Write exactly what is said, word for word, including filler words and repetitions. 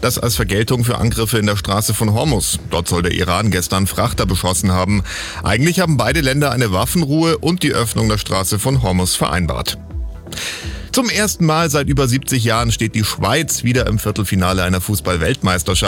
Das als Vergeltung für Angriffe in der Straße von Hormuz. Dort soll der Iran gestern Frachter beschossen haben. Eigentlich haben beide Länder eine Waffenruhe und die Öffnung der Straße von Hormuz vereinbart. Zum ersten Mal seit über siebzig Jahren steht die Schweiz wieder im Viertelfinale einer Fußball-Weltmeisterschaft.